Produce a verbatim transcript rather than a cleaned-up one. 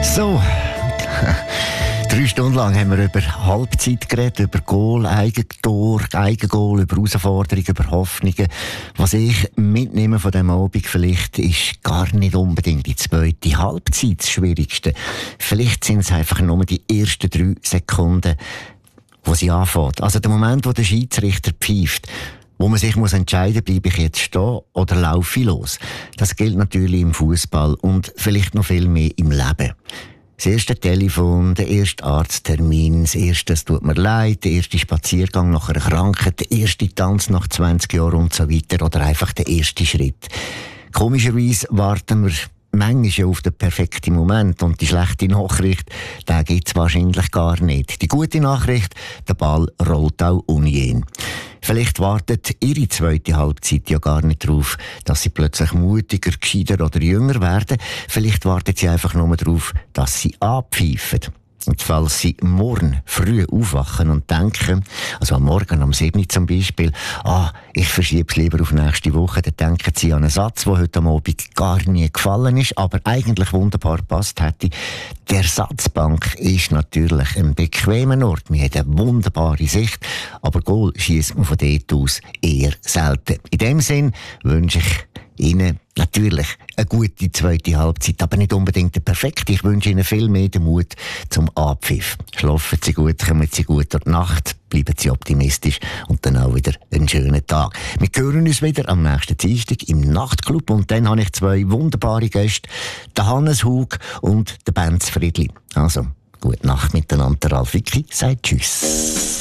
So, drei Stunden lang haben wir über Halbzeit geredet, über Goal, Eigentor, Eigengoal, über Herausforderungen, über Hoffnungen. Was ich mitnehme von diesem Abend vielleicht ist gar nicht unbedingt die zweite Halbzeit das Schwierigste. Vielleicht sind es einfach nur die ersten drei Sekunden, wo sie anfängt. Also der Moment, wo der Schiedsrichter pfeift, wo man sich muss entscheiden, bleibe ich jetzt stehen oder laufe ich los. Das gilt natürlich im Fußball und vielleicht noch viel mehr im Leben. Das erste Telefon, der erste Arzttermin, das erste «Es tut mir leid», der erste Spaziergang nach einer Krankheit, der erste Tanz nach zwanzig Jahren und so weiter oder einfach der erste Schritt. Komischerweise warten wir manchmal auf den perfekten Moment und die schlechte Nachricht, den gibt es wahrscheinlich gar nicht. Die gute Nachricht, der Ball rollt auch unjen. Vielleicht wartet ihre zweite Halbzeit ja gar nicht darauf, dass sie plötzlich mutiger, gescheiter oder jünger werden. Vielleicht wartet sie einfach nur darauf, dass sie abpfeifen. Und falls Sie morgen früh aufwachen und denken, also am Morgen um sieben Uhr zum Beispiel, ah, ich verschiebe es lieber auf nächste Woche, dann denken Sie an einen Satz, der heute am Abend gar nie gefallen ist, aber eigentlich wunderbar passt hätte. Die Ersatzbank ist natürlich ein bequemer Ort. Man hat eine wunderbare Sicht, aber Goal schiesst man von dort aus eher selten. In dem Sinn wünsche ich Ihnen natürlich eine gute zweite Halbzeit, aber nicht unbedingt eine perfekte. Ich wünsche Ihnen viel mehr den Mut zum Abpfiff. Schlafen Sie gut, kommen Sie gut durch die Nacht, bleiben Sie optimistisch und dann auch wieder einen schönen Tag. Wir hören uns wieder am nächsten Dienstag im Nachtclub und dann habe ich zwei wunderbare Gäste, den Hannes Hug und den Benz Friedli. Also, gute Nacht miteinander. Ralf Wicki sagt Tschüss.